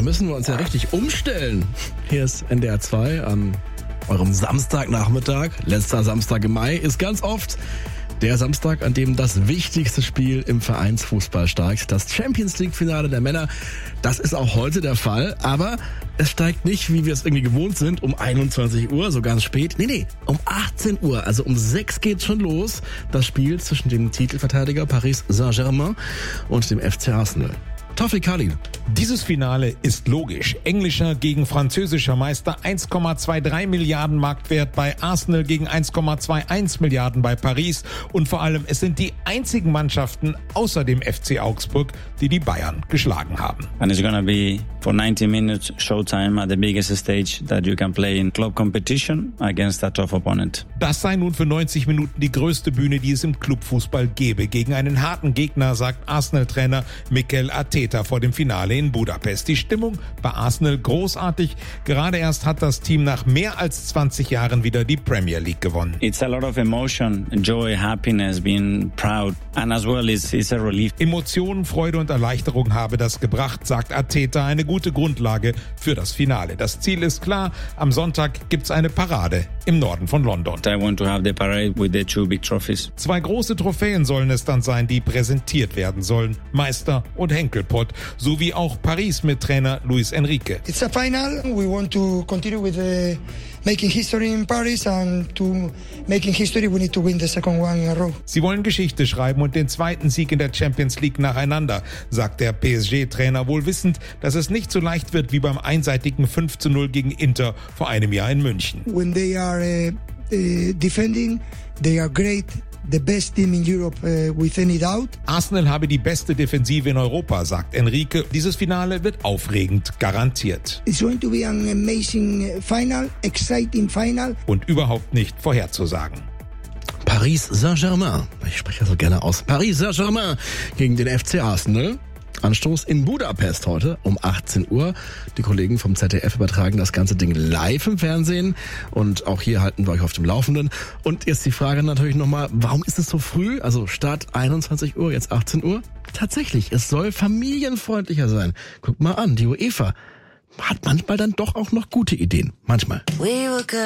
müssen wir uns ja richtig umstellen. Hier ist NDR 2 an eurem Samstagnachmittag. Letzter Samstag im Mai ist ganz oft der Samstag, an dem das wichtigste Spiel im Vereinsfußball steigt. Das Champions-League-Finale der Männer. Das ist auch heute der Fall. Aber es steigt nicht, wie wir es irgendwie gewohnt sind, um 21 Uhr, so ganz spät. Nee, um 18 Uhr. Also um 6 geht's schon los. Das Spiel zwischen dem Titelverteidiger Paris Saint-Germain und dem FC Arsenal. Tawfiq Khalil. Dieses Finale ist logisch. Englischer gegen französischer Meister, 1,23 Milliarden Marktwert bei Arsenal gegen 1,21 Milliarden bei Paris. Und vor allem, es sind die einzigen Mannschaften außer dem FC Augsburg, die die Bayern geschlagen haben. And it's gonna be for 90 minutes showtime at the biggest stage that you can play in club competition against a tough opponent. Das sei nun für 90 Minuten die größte Bühne, die es im Clubfußball gäbe. Gegen einen harten Gegner, sagt Arsenal-Trainer Mikel Arteta vor dem Finale in Budapest. Die Stimmung bei Arsenal großartig. Gerade erst hat das Team nach mehr als 20 Jahren wieder die Premier League gewonnen. It's a lot of emotion, joy, happiness, being proud, and as well it's a relief. Emotionen, Freude und Erleichterung habe das gebracht, sagt Arteta, eine gute Grundlage für das Finale. Das Ziel ist klar, am Sonntag gibt's eine Parade im Norden von London. I want to have the parade with the 2 big trophies. 2 große Trophäen sollen es dann sein, die präsentiert werden sollen. Meister und Henkelpott, sowie auch Paris mit Trainer Luis Enrique. It's a final. We want to continue with making history in Paris, and to making history we need to win the second one in a row. Sie wollen Geschichte schreiben und den zweiten Sieg in der Champions League nacheinander, sagt der PSG-Trainer, wohl wissend, dass es nicht so leicht wird wie beim einseitigen 5:0 gegen Inter vor einem Jahr in München. When they are defending, they are great. The best team in Europe, with any doubt. Arsenal habe die beste Defensive in Europa, sagt Enrique. Dieses Finale wird aufregend, garantiert. It's going to be an amazing final, exciting final. Und überhaupt nicht vorherzusagen. Paris Saint-Germain. Ich spreche so gerne aus. Paris Saint-Germain gegen den FC Arsenal. Anstoß in Budapest heute um 18 Uhr. Die Kollegen vom ZDF übertragen das ganze Ding live im Fernsehen und auch hier halten wir euch auf dem Laufenden. Und jetzt die Frage natürlich nochmal, warum ist es so früh? Also Start 21 Uhr, jetzt 18 Uhr? Tatsächlich, es soll familienfreundlicher sein. Guckt mal an, die UEFA hat manchmal dann doch auch noch gute Ideen. Manchmal.